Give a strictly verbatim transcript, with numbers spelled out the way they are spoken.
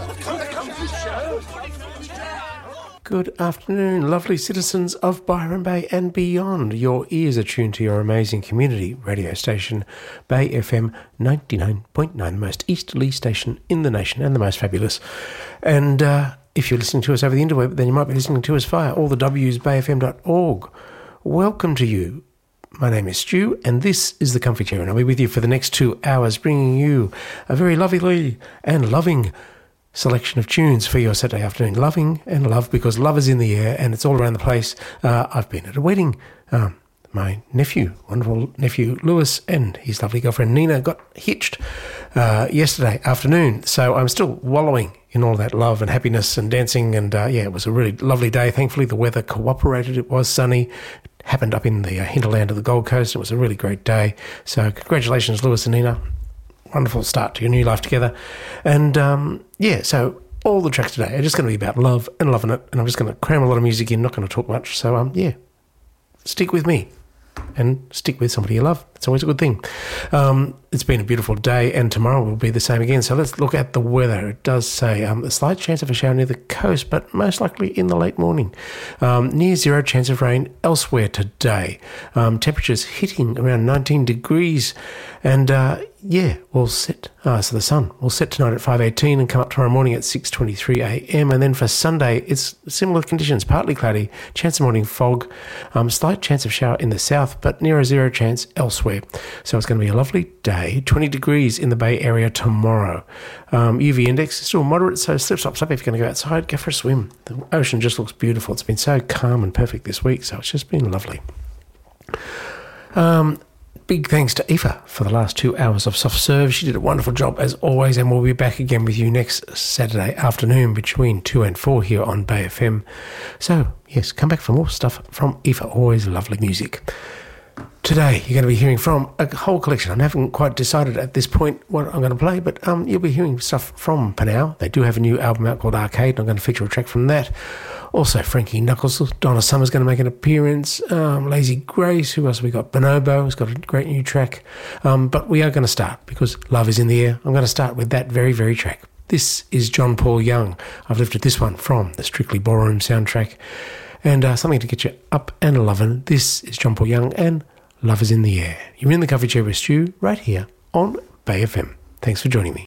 Good afternoon, lovely citizens of Byron Bay and beyond. Your ears are tuned to your amazing community radio station, Bay F M ninety-nine point nine, the most easterly station in the nation and the most fabulous. And uh, if you're listening to us over the interweb, then you might be listening to us via all the W's, bay f m dot org. Welcome to you. My name is Stu, and this is The Comfy Chair, and I'll be with you for the next two hours, bringing you a very lovely and loving selection of tunes for your Saturday afternoon. Loving and love, because love is in the air and it's all around the place. Uh, I've been at a wedding. Um, my nephew, wonderful nephew Lewis, and his lovely girlfriend Nina got hitched uh, yesterday afternoon. So I'm still wallowing in all that love and happiness and dancing. And uh, yeah, it was a really lovely day. Thankfully, the weather cooperated. It was sunny. It happened up in the uh, hinterland of the Gold Coast. It was a really great day. So congratulations, Lewis and Nina. Wonderful start to your new life together. And um, yeah, so all the tracks today are just going to be about love and loving it. And I'm just going to cram a lot of music in, not going to talk much. So um, yeah, stick with me and stick with somebody you love. It's always a good thing. Um, it's been a beautiful day, and tomorrow will be the same again. So let's look at the weather. It does say um, a slight chance of a shower near the coast, but most likely in the late morning. Um, near zero chance of rain elsewhere today. Um, temperatures hitting around nineteen degrees. And uh, yeah, we'll set, uh, so the sun will set tonight at five eighteen and come up tomorrow morning at six twenty-three a m. And then for Sunday, it's similar conditions, partly cloudy, chance of morning fog, um, slight chance of shower in the south, but near a zero chance elsewhere. So it's going to be a lovely day, twenty degrees in the Bay Area tomorrow. Um, U V index is still moderate, so slip, slop, slop. If you're going to go outside, go for a swim. The ocean just looks beautiful. It's been so calm and perfect this week, so it's just been lovely. Um... Big thanks to Aoife for the last two hours of soft serve. She did a wonderful job as always, and we'll be back again with you next Saturday afternoon between two and four here on Bay F M. So, yes, come back for more stuff from Aoife. Always lovely music. Today, you're going to be hearing from a whole collection. I haven't quite decided at this point what I'm going to play, but um, you'll be hearing stuff from Panau. They do have a new album out called Arcade, and I'm going to feature a track from that. Also, Frankie Knuckles, Donna Summer's going to make an appearance. Um, Lazy Grace, who else have we got? Bonobo has got a great new track. Um, but we are going to start, because love is in the air. I'm going to start with that very, very track. This is John Paul Young. I've lifted this one from the Strictly Ballroom soundtrack. And uh, something to get you up and loving. This is John Paul Young and Love is in the Air. You're in the Coffee Chair with Stu right here on Bay F M. Thanks for joining me.